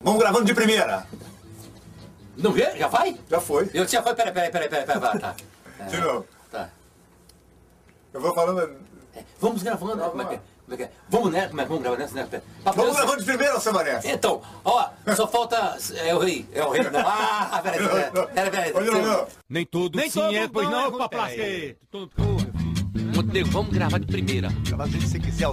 Vamos gravando de primeira. Não vê? Já vai? Já foi. Eu já foi, peraí, vai, tá. De novo. Tá. Eu vou falando... Vamos gravando, né? Como é que é? Vamos, né? Vamos gravando nessa, né? Vamos gravando de primeira, seu Mané. Então, ó, só falta... É o rei, não. Ah, peraí. Olha. Nem tudo sim é, pois não, papai. Montenegro, vamos gravar de primeira. Gravar do jeito que você quiser.